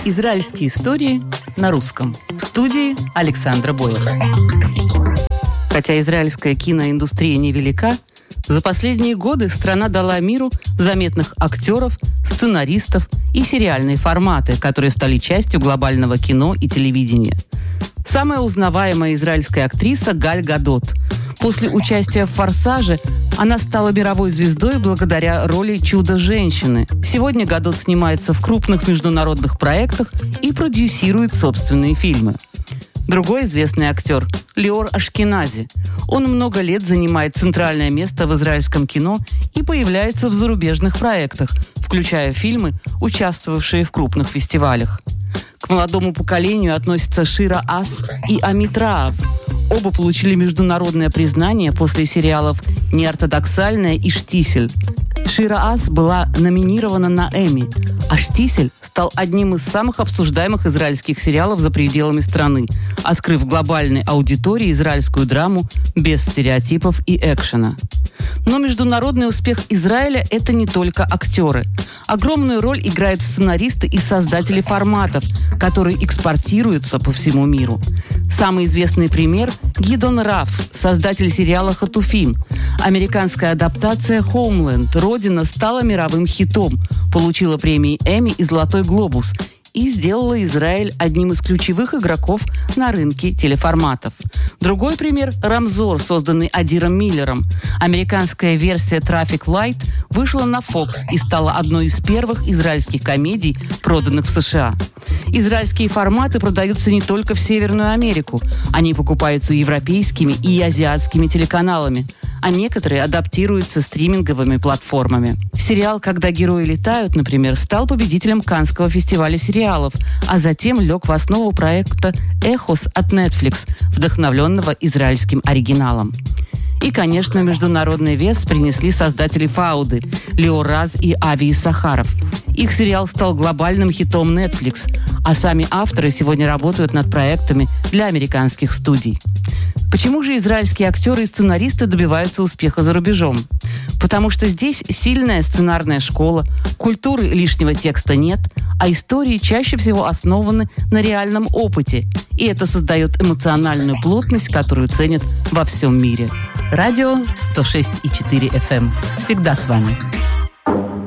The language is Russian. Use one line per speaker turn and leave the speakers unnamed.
Израильские истории на русском. В студии Александра Бойлер. Хотя израильская киноиндустрия невелика, за последние годы страна дала миру заметных актеров, сценаристов и сериальные форматы, которые стали частью глобального кино и телевидения. Самая узнаваемая израильская актриса Галь Гадот. После участия в «Форсаже» она стала мировой звездой благодаря роли «Чудо-женщины». Сегодня Гадот снимается в крупных международных проектах и продюсирует собственные фильмы. Другой известный актер – Лиор Ашкенази. Он много лет занимает центральное место в израильском кино и появляется в зарубежных проектах, включая фильмы, участвовавшие в крупных фестивалях. К молодому поколению относятся Шира Ас и Амит Раав. Оба получили международное признание после сериалов «Неортодоксальная» и «Штисель». Шира Ас была номинирована на Эмми, а «Штисель» стал одним из самых обсуждаемых израильских сериалов за пределами страны, открыв глобальной аудитории израильскую драму без стереотипов и экшена. Но международный успех Израиля – это не только актеры. Огромную роль играют сценаристы и создатели форматов, которые экспортируются по всему миру. Самый известный пример – Гидон Раф, создатель сериала «Хатуфим». Американская адаптация «Хоумленд. Родина» стала мировым хитом, получила премии Эмми и «Золотой глобус» и сделала Израиль одним из ключевых игроков на рынке телеформатов. Другой пример – «Рамзор», созданный Адиром Миллером. Американская версия «Traffic Light» вышла на Fox и стала одной из первых израильских комедий, проданных в США. Израильские форматы продаются не только в Северную Америку. Они покупаются европейскими и азиатскими телеканалами, а некоторые адаптируются стриминговыми платформами. Сериал «Когда герои летают», например, стал победителем Каннского фестиваля сериалов, а затем лег в основу проекта «Эхос» от Netflix, вдохновленного израильским оригиналом. И, конечно, международный вес принесли создатели «Фауды» Лиор Раз и Ави Исахаров. Их сериал стал глобальным хитом Netflix, а сами авторы сегодня работают над проектами для американских студий. Почему же израильские актеры и сценаристы добиваются успеха за рубежом? Потому что здесь сильная сценарная школа, культуры лишнего текста нет, а истории чаще всего основаны на реальном опыте. И это создает эмоциональную плотность, которую ценят во всем мире. Радио 106,4 FM. Всегда с вами.